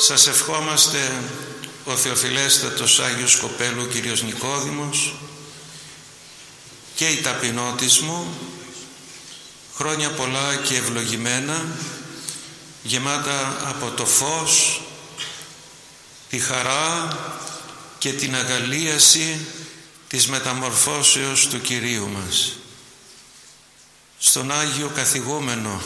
σας ευχόμαστε ο Θεοφιλέστατος Άγιος Κοπέλου Κύριος Νικόδημος και η ταπεινότης μου χρόνια πολλά και ευλογημένα, γεμάτα από το φως, τη χαρά και την αγαλίαση της μεταμορφώσεως του Κυρίου μας. Στον Άγιο Καθηγούμενο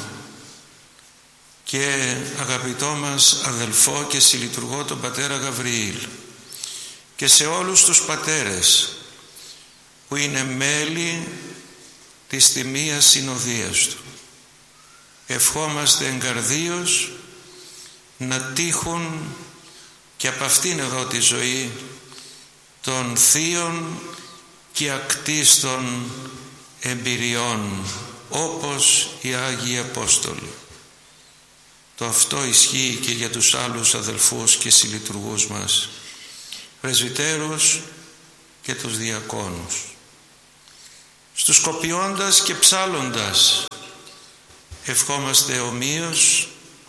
και αγαπητό μας αδελφό και συλλειτουργό τον πατέρα Γαβριήλ και σε όλους τους πατέρες που είναι μέλη της Τιμίας Συνοδείας του, ευχόμαστε εγκαρδίως να τύχουν και από αυτήν εδώ τη ζωή των θείων και ακτίστων εμπειριών όπως οι Άγιοι Απόστολοι. Το αυτό ισχύει και για τους άλλους αδελφούς και συλλειτουργούς μας, πρεσβυτέρους και τους διακόνους. Στους κοπιώντας και ψάλλοντας ευχόμαστε ομοίως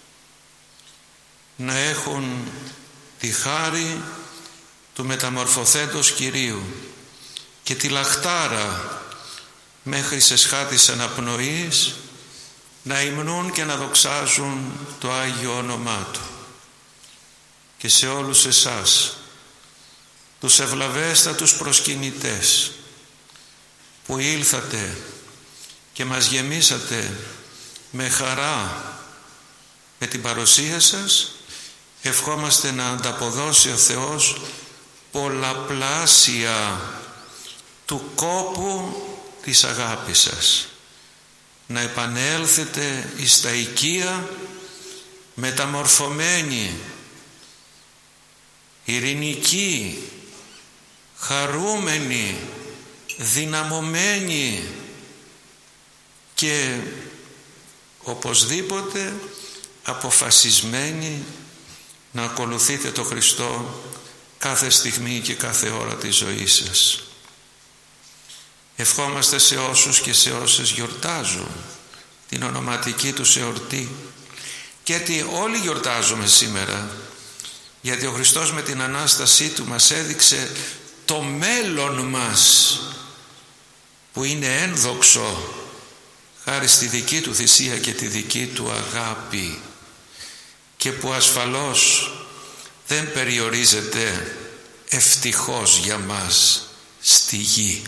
να έχουν τη χάρη του μεταμορφωθέντος Κυρίου και τη λαχτάρα μέχρι σε σχάτης αναπνοής να υμνούν και να δοξάζουν το Άγιο όνομά Του. Και σε όλους εσάς τους ευλαβέστατους προσκυνητές που ήλθατε και μας γεμίσατε με χαρά με την παρουσία σας, ευχόμαστε να ανταποδώσει ο Θεός πολλαπλάσια του κόπου της αγάπης σας, να επανέλθετε εις τα οικία μεταμορφωμένοι, ειρηνικοί, χαρούμενοι, δυναμωμένοι και οπωσδήποτε αποφασισμένοι να ακολουθείτε τον Χριστό κάθε στιγμή και κάθε ώρα της ζωής σας. Ευχόμαστε σε όσους και σε όσες γιορτάζουν την ονοματική τους εορτή, γιατί όλοι γιορτάζουμε σήμερα, γιατί ο Χριστός με την Ανάστασή Του μας έδειξε το μέλλον μας που είναι ένδοξο χάρη στη δική Του θυσία και τη δική Του αγάπη και που ασφαλώς δεν περιορίζεται ευτυχώς για μας στη γη.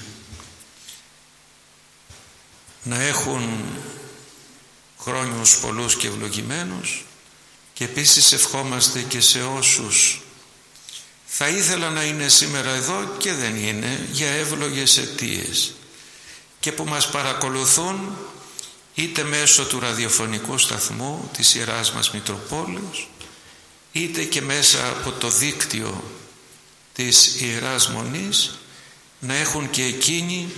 Να έχουν χρόνιους πολλούς και ευλογημένους, και επίσης ευχόμαστε και σε όσους θα ήθελα να είναι σήμερα εδώ και δεν είναι για εύλογες αιτίες και που μας παρακολουθούν είτε μέσω του ραδιοφωνικού σταθμού της Ιεράς μας Μητροπόλεως είτε και μέσα από το δίκτυο της Ιεράς Μονής, να έχουν και εκείνοι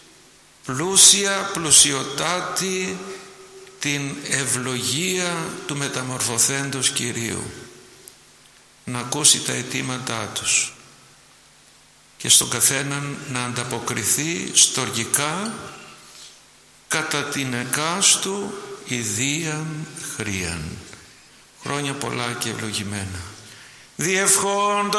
πλουσιοτάτη την ευλογία του μεταμορφωθέντος Κυρίου, να ακούσει τα αιτήματά τους και στον καθέναν να ανταποκριθεί στοργικά κατά την εκάστου ιδίαν χρίαν. Χρόνια πολλά και ευλογημένα. Διευχών